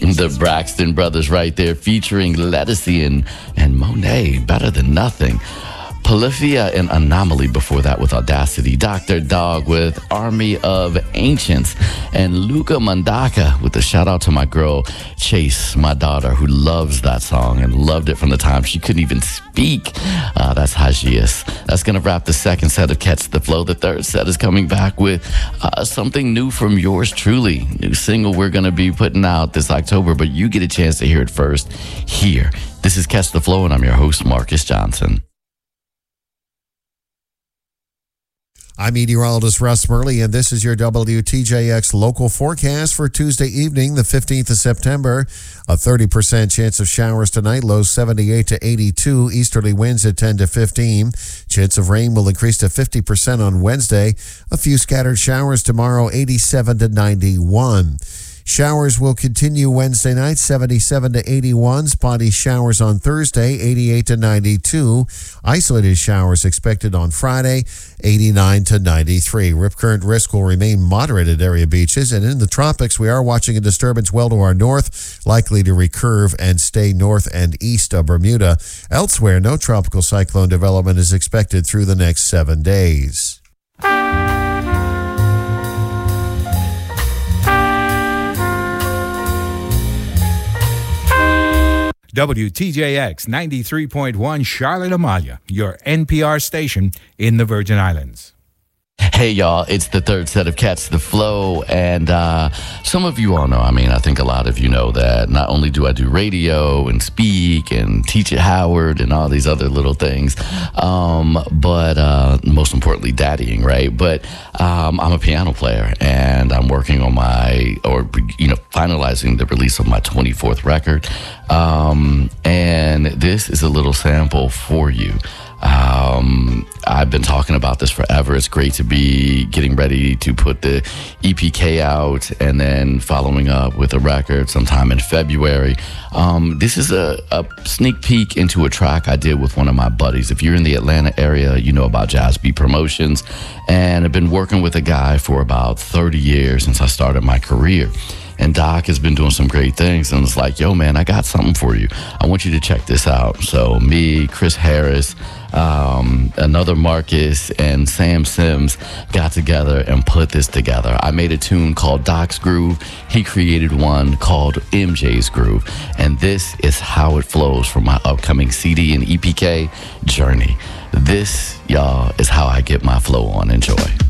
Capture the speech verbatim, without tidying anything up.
The Braxton Brothers right there featuring Ledisi and, and Monet, Better Than Nothing. Polyphia and Anomaly before that with Audacity. Doctor Dog with Army of Ancients. And Luca Mandaka with a shout out to my girl Chase, my daughter, who loves that song and loved it from the time she couldn't even speak. Uh, that's how she is. That's going to wrap the second set of Catch the Flow. The third set is coming back with uh, something new from yours truly. New single we're going to be putting out this October, but you get a chance to hear it first here. This is Catch the Flow, and I'm your host, Marcus Johnson. I'm meteorologist Russ Murley, and this is your W T J X local forecast for Tuesday evening, the fifteenth of September. A thirty percent chance of showers tonight, lows seventy-eight to eighty-two, easterly winds at ten to fifteen. Chance of rain will increase to fifty percent on Wednesday. A few scattered showers tomorrow, eighty-seven to ninety-one. Showers will continue Wednesday night, seventy-seven to eighty-one. Spotty showers on Thursday, eighty-eight to ninety-two. Isolated showers expected on Friday, eighty-nine to ninety-three. Rip current risk will remain moderate at area beaches. And in the tropics, we are watching a disturbance well to our north, likely to recurve and stay north and east of Bermuda. Elsewhere, no tropical cyclone development is expected through the next seven days. W T J X ninety-three point one Charlotte Amalia, your N P R station in the Virgin Islands. Hey, y'all, it's the third set of Catch the Flow, and uh, some of you all know, I mean, I think a lot of you know that not only do I do radio and speak and teach at Howard and all these other little things, um, but uh, most importantly, daddying, right? But um, I'm a piano player, and I'm working on my, or, you know, finalizing the release of my twenty-fourth record, um, and this is a little sample for you. Um, I've been talking about this forever. It's great to be getting ready to put the E P K out and then following up with a record sometime in February. Um, this is a, a sneak peek into a track I did with one of my buddies. If you're in the Atlanta area, you know about Jazz Beat Promotions, and I've been working with a guy for about thirty years since I started my career. And Doc has been doing some great things, and it's like, yo, man, I got something for you. I want you to check this out. So me, Chris Harris, um, another Marcus, and Sam Sims got together and put this together. I made a tune called Doc's Groove. He created one called M J's Groove. And this is how it flows from my upcoming C D and E P K journey. This, y'all, is how I get my flow on. Enjoy.